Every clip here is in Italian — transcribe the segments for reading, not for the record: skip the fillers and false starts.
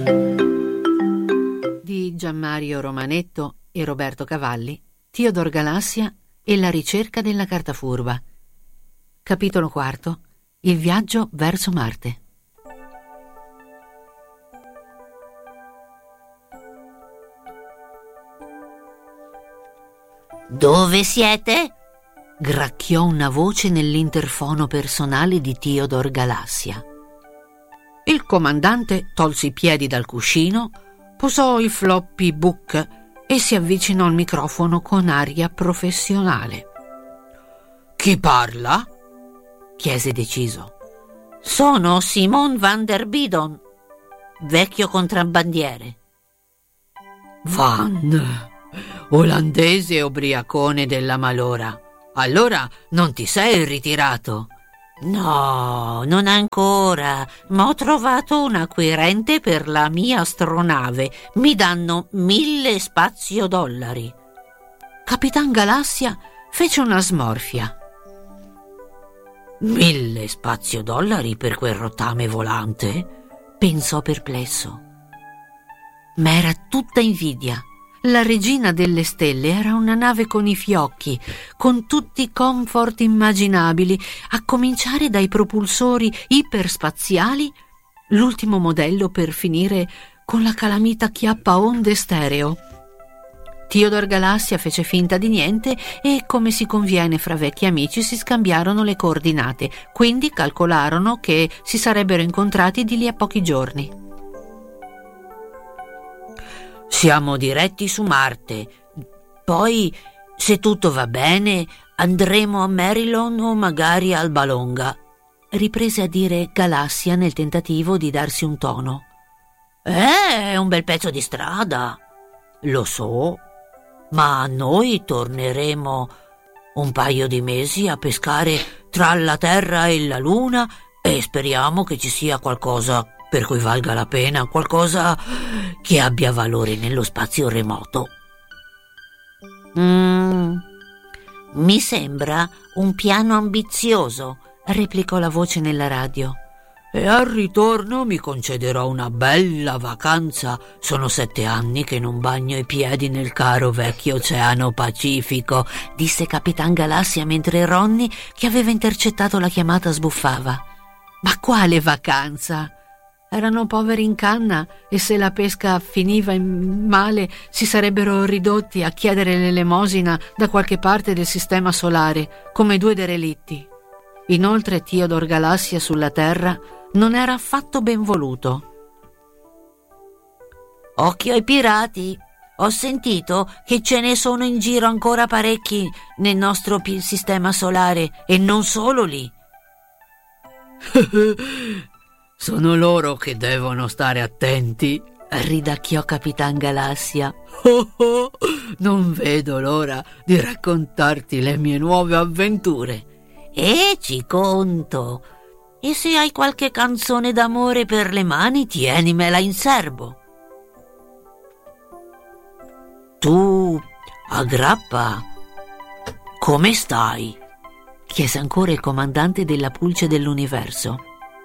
Di Gianmario Romanetto e Roberto Cavalli, Theodor Galassia e la ricerca della carta furba. Capitolo IV. Il viaggio verso Marte. Dove siete? Gracchiò una voce nell'interfono personale di Theodor Galassia. Il comandante tolse i piedi dal cuscino, posò il floppy book e si avvicinò al microfono con aria professionale. «Chi parla?» chiese deciso. Sono Simon van der Bidon, vecchio contrabbandiere. Van, olandese e ubriacone della malora. Allora non ti sei ritirato? No, non ancora, ma ho trovato un acquirente per la mia astronave. Mi danno 1.000 spazio-dollari. Capitan Galassia fece una smorfia. 1.000 spazio-dollari per quel rottame volante? Pensò perplesso. Ma era tutta invidia. La regina delle stelle era una nave con i fiocchi, con tutti i comfort immaginabili, a cominciare dai propulsori iperspaziali, l'ultimo modello per finire con la calamita chiappaonde stereo. Theodor Galassia fece finta di niente e, come si conviene fra vecchi amici, si scambiarono le coordinate, quindi calcolarono che si sarebbero incontrati di lì a pochi giorni. Siamo diretti su Marte. Poi, se tutto va bene, andremo a Marilon o magari a Alba Longa, riprese a dire Galassia nel tentativo di darsi un tono. È un bel pezzo di strada. Lo so, ma noi torneremo un paio di mesi a pescare tra la Terra e la Luna e speriamo che ci sia qualcosa per cui valga la pena, qualcosa che abbia valore nello spazio remoto. Mi sembra un piano ambizioso, replicò la voce nella radio. E al ritorno mi concederò una bella vacanza. Sono 7 anni che non bagno i piedi nel caro vecchio Oceano Pacifico, disse Capitan Galassia mentre Ronny, che aveva intercettato la chiamata, sbuffava. Ma quale vacanza? Erano poveri in canna e se la pesca finiva male si sarebbero ridotti a chiedere l'elemosina da qualche parte del sistema solare, come 2 derelitti. Inoltre Theodor Galassia sulla Terra non era affatto ben voluto. Occhio ai pirati! Ho sentito che ce ne sono in giro ancora parecchi nel nostro sistema solare e non solo lì. Sono loro che devono stare attenti, ridacchiò Capitan Galassia. Non vedo l'ora di raccontarti le mie nuove avventure. E ci conto. E se hai qualche canzone d'amore per le mani, tienimela in serbo. Tu, Agrappa, come stai? Chiese ancora il comandante della Pulce dell'Universo.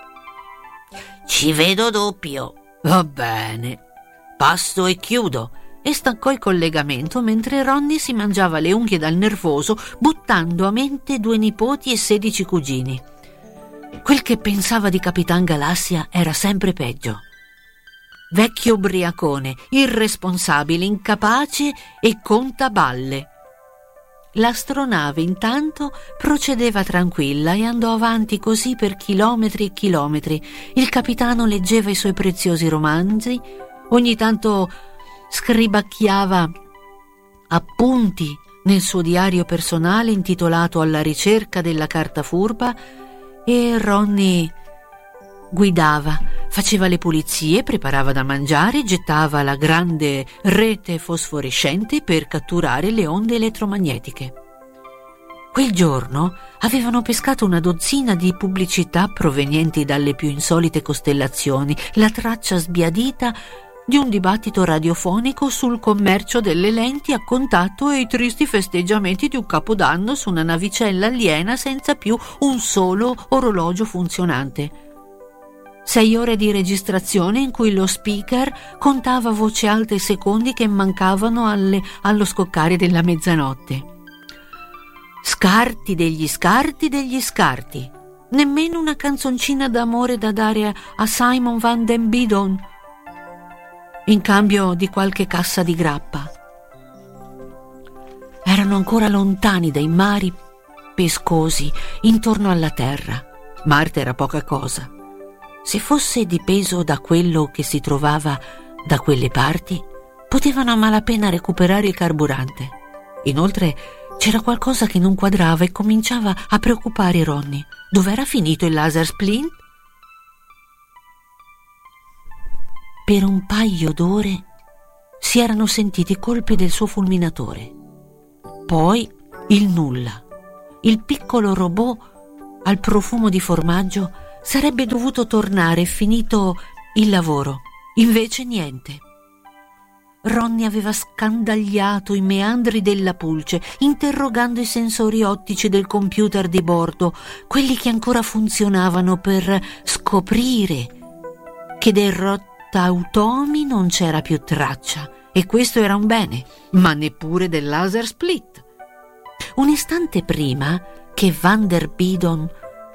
Ci vedo doppio. Va bene. Passo e chiudo. E staccò il collegamento mentre Ronny si mangiava le unghie dal nervoso, buttando a mente 2 nipoti e 16 cugini. Quel che pensava di Capitan Galassia era sempre peggio. Vecchio ubriacone, irresponsabile, incapace e contaballe. L'astronave intanto procedeva tranquilla e andò avanti così per chilometri e chilometri. Il capitano leggeva i suoi preziosi romanzi, ogni tanto scribacchiava appunti nel suo diario personale intitolato Alla ricerca della carta furba e Ronny guidava, faceva le pulizie, preparava da mangiare, gettava la grande rete fosforescente per catturare le onde elettromagnetiche. Quel giorno avevano pescato una dozzina di pubblicità provenienti dalle più insolite costellazioni, la traccia sbiadita di un dibattito radiofonico sul commercio delle lenti a contatto e i tristi festeggiamenti di un capodanno su una navicella aliena senza più un solo orologio funzionante. 6 ore di registrazione in cui lo speaker contava a voce alta i secondi che mancavano allo scoccare della mezzanotte. Scarti degli scarti degli scarti. Nemmeno una canzoncina d'amore da dare a Simon van den Bidon in cambio di qualche cassa di grappa. Erano ancora lontani dai mari pescosi intorno alla terra. Marte era poca cosa. Se fosse dipeso da quello che si trovava da quelle parti, potevano a malapena recuperare il carburante. Inoltre c'era qualcosa che non quadrava e cominciava a preoccupare Ronnie. Dov'era finito il laser splint? Per un paio d'ore si erano sentiti i colpi del suo fulminatore. Poi il nulla. Il piccolo robot al profumo di formaggio sarebbe dovuto tornare, finito il lavoro. Invece niente. Ronnie aveva scandagliato i meandri della pulce, interrogando i sensori ottici del computer di bordo, quelli che ancora funzionavano, per scoprire che del rottautomi non c'era più traccia. E questo era un bene, ma neppure del laser split. Un istante prima che Van der Bidon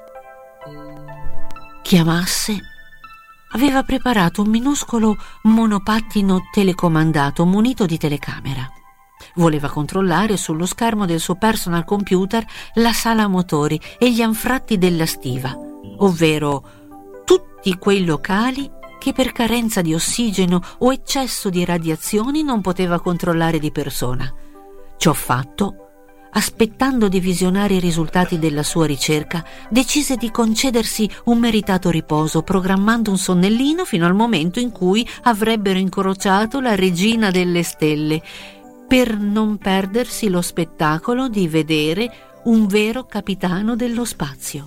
chiamasse, aveva preparato un minuscolo monopattino telecomandato munito di telecamera. Voleva controllare sullo schermo del suo personal computer la sala motori e gli anfratti della stiva, ovvero tutti quei locali che per carenza di ossigeno o eccesso di radiazioni non poteva controllare di persona. Ciò fatto, aspettando di visionare i risultati della sua ricerca, decise di concedersi un meritato riposo, programmando un sonnellino fino al momento in cui avrebbero incrociato la regina delle stelle, per non perdersi lo spettacolo di vedere un vero capitano dello spazio.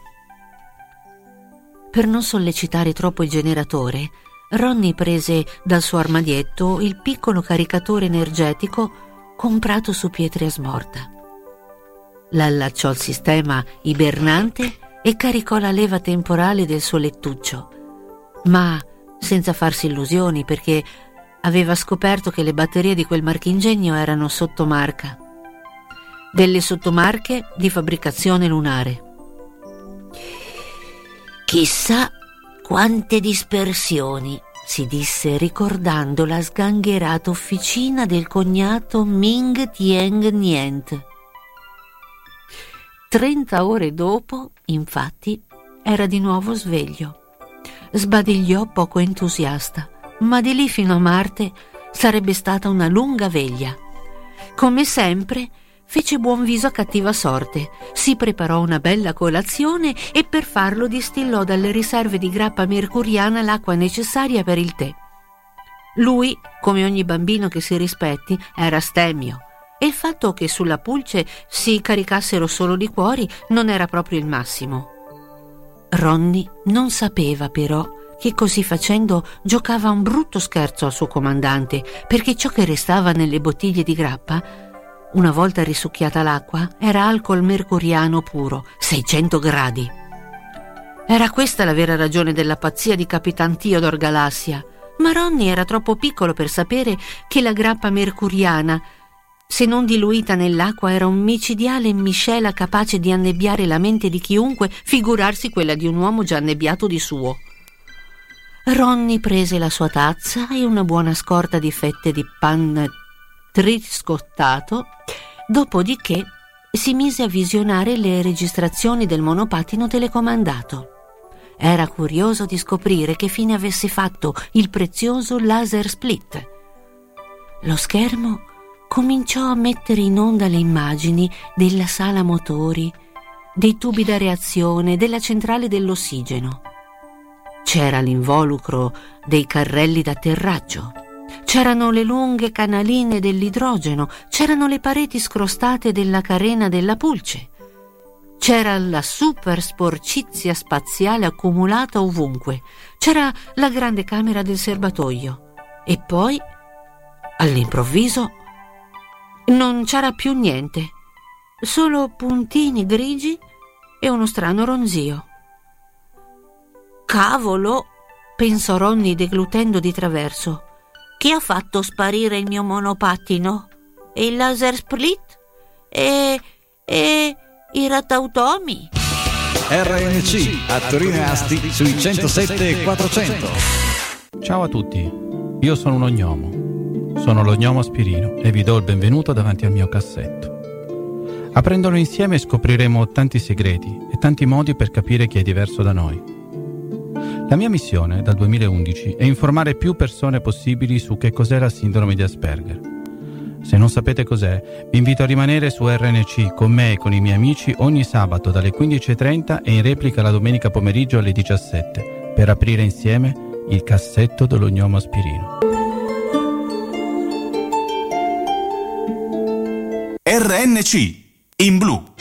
Per non sollecitare troppo il generatore, Ronnie prese dal suo armadietto il piccolo caricatore energetico comprato su Pietriasmorta. L'allacciò al sistema ibernante e caricò la leva temporale del suo lettuccio, ma senza farsi illusioni, perché aveva scoperto che le batterie di quel marchingegno erano sottomarca, delle sottomarche di fabbricazione lunare. Chissà quante dispersioni, si disse ricordando la sgangherata officina del cognato Ming Tieng Nient. 30 ore dopo, infatti, era di nuovo sveglio. Sbadigliò poco entusiasta, ma di lì fino a Marte sarebbe stata una lunga veglia. Come sempre, fece buon viso a cattiva sorte, si preparò una bella colazione e per farlo distillò dalle riserve di grappa mercuriana l'acqua necessaria per il tè. Lui, come ogni bambino che si rispetti, era astemio, e il fatto che sulla pulce si caricassero solo liquori non era proprio il massimo. Ronnie non sapeva però che così facendo giocava un brutto scherzo al suo comandante, perché ciò che restava nelle bottiglie di grappa, una volta risucchiata l'acqua, era alcol mercuriano puro, 600 gradi. Era questa la vera ragione della pazzia di Capitan Theodore Galassia, ma Ronnie era troppo piccolo per sapere che la grappa mercuriana, se non diluita nell'acqua, era un micidiale miscela capace di annebbiare la mente di chiunque, figurarsi quella di un uomo già annebbiato di suo. Ronnie prese la sua tazza e una buona scorta di fette di pan triscottato, dopodiché si mise a visionare le registrazioni del monopattino telecomandato. Era curioso di scoprire che fine avesse fatto il prezioso laser split. Lo schermo cominciò a mettere in onda le immagini della sala motori, dei tubi da reazione, della centrale dell'ossigeno. C'era l'involucro dei carrelli d'atterraggio, c'erano le lunghe canaline dell'idrogeno, c'erano le pareti scrostate della carena della pulce, c'era la super sporcizia spaziale accumulata ovunque, c'era la grande camera del serbatoio e poi, all'improvviso, non c'era più niente, solo puntini grigi e uno strano ronzio. Cavolo, pensò Ronny deglutendo di traverso. Chi ha fatto sparire il mio monopattino? E il laser split? E i ratautomi? RNC a Torino e Asti sui 107 e 400. Ciao a tutti, io sono un gnomo. Sono lo gnomo Spirino e vi do il benvenuto davanti al mio cassetto. Aprendolo insieme scopriremo tanti segreti e tanti modi per capire chi è diverso da noi. La mia missione dal 2011 è informare più persone possibili su che cos'è la sindrome di Asperger. Se non sapete cos'è, vi invito a rimanere su RNC con me e con i miei amici ogni sabato dalle 15:30 e in replica la domenica pomeriggio alle 17 per aprire insieme il cassetto dello gnomo Spirino. RNC in blu.